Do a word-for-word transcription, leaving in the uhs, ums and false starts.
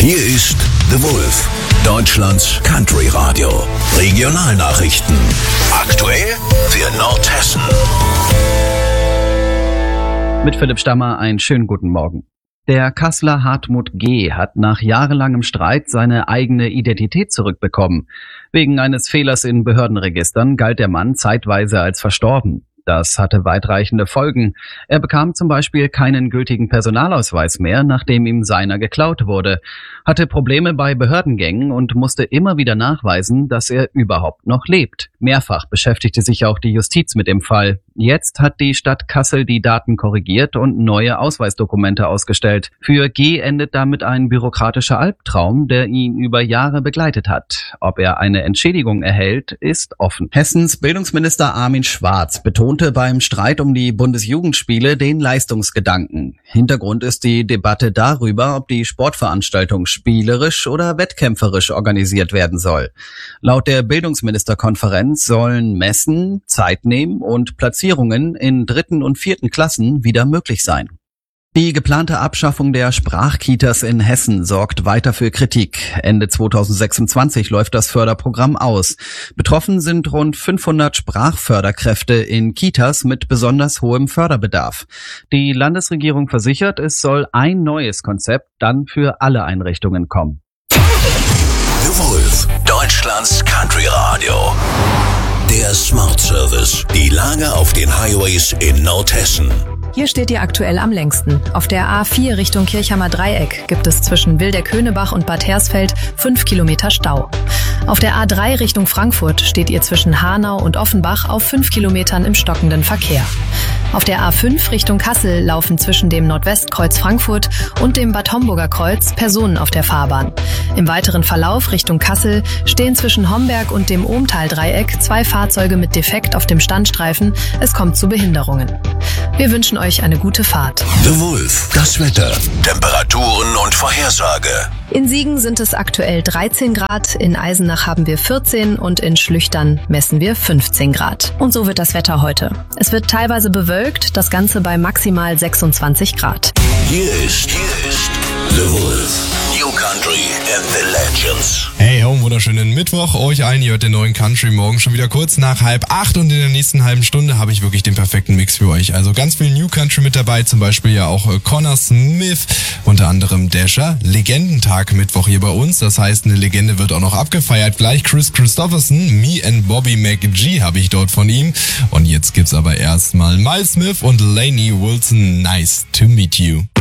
Hier ist The Wolf, Deutschlands Country Radio. Regionalnachrichten. Aktuell für Nordhessen. Mit Philipp Stammer einen schönen guten Morgen. Der Kasseler Hartmut G. hat nach jahrelangem Streit seine eigene Identität zurückbekommen. Wegen eines Fehlers in Behördenregistern galt der Mann zeitweise als verstorben. Das hatte weitreichende Folgen. Er bekam zum Beispiel keinen gültigen Personalausweis mehr, nachdem ihm seiner geklaut wurde, hatte Probleme bei Behördengängen und musste immer wieder nachweisen, dass er überhaupt noch lebt. Mehrfach beschäftigte sich auch die Justiz mit dem Fall. Jetzt hat die Stadt Kassel die Daten korrigiert und neue Ausweisdokumente ausgestellt. Für G. endet damit ein bürokratischer Albtraum, der ihn über Jahre begleitet hat. Ob er eine Entschädigung erhält, ist offen. Hessens Bildungsminister Armin Schwarz betonte beim Streit um die Bundesjugendspiele den Leistungsgedanken. Hintergrund ist die Debatte darüber, ob die Sportveranstaltung spielerisch oder wettkämpferisch organisiert werden soll. Laut der Bildungsministerkonferenz sollen Messen, Zeit nehmen und Platzierungen in dritten und vierten Klassen wieder möglich sein. Die geplante Abschaffung der Sprachkitas in Hessen sorgt weiter für Kritik. Ende zweitausendsechsundzwanzig läuft das Förderprogramm aus. Betroffen sind rund fünfhundert Sprachförderkräfte in Kitas mit besonders hohem Förderbedarf. Die Landesregierung versichert, es soll ein neues Konzept dann für alle Einrichtungen kommen. The Wolf, Deutschlands Country Radio. Der Smart Service. Die Lage auf den Highways in Nordhessen. Hier steht ihr aktuell am längsten. Auf der A vier Richtung Kirchhammer Dreieck gibt es zwischen Wildeck-Höhnebach und Bad Hersfeld fünf Kilometer Stau. Auf der A drei Richtung Frankfurt steht ihr zwischen Hanau und Offenbach auf fünf Kilometern im stockenden Verkehr. Auf der A fünf Richtung Kassel laufen zwischen dem Nordwestkreuz Frankfurt und dem Bad Homburger Kreuz Personen auf der Fahrbahn. Im weiteren Verlauf Richtung Kassel stehen zwischen Homberg und dem Ohmtal-Dreieck zwei Fahrzeuge mit Defekt auf dem Standstreifen. Es kommt zu Behinderungen. Wir wünschen euch eine gute Fahrt. The Wolf, das Wetter, Temperaturen und Vorhersage. In Siegen sind es aktuell dreizehn Grad, in Eisenach haben wir vierzehn und in Schlüchtern messen wir fünfzehn Grad. Und so wird das Wetter heute. Es wird teilweise bewölkt, das Ganze bei maximal sechsundzwanzig Grad. Hier ist, hier ist The Wolf. New Country and the Legends. Hey, ho, wunderschönen Mittwoch. Euch allen, ihr hört den neuen Country morgen schon wieder kurz nach halb acht und in der nächsten halben Stunde habe ich wirklich den perfekten Mix für euch. Also ganz viel New Country mit dabei, zum Beispiel ja auch äh, Connor Smith, unter anderem Dasher. Legendentag Mittwoch hier bei uns, das heißt, eine Legende wird auch noch abgefeiert. Gleich Chris Christopherson, Me and Bobby McGee habe ich dort von ihm. Und jetzt gibt's aber erstmal Miles Smith und Lainey Wilson. Nice to meet you.